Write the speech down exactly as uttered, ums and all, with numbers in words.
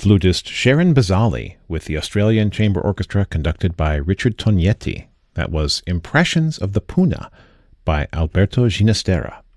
flutist Sharon Bazali with the Australian Chamber Orchestra conducted by Richard Tognetti. That was Impressions of the Puna by Alberto Ginastera.